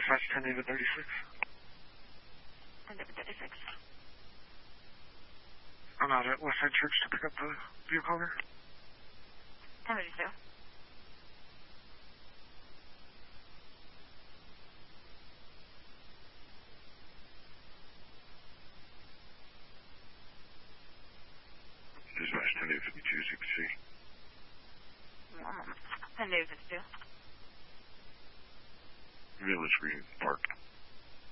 Dispatch 10 David 36. 10 David 36. I'm out at Westside Church to pick up the vehicle there. 10:52. Dispatch 10 David 52, 63. 1 moment. 10 David 52. Village Green Park.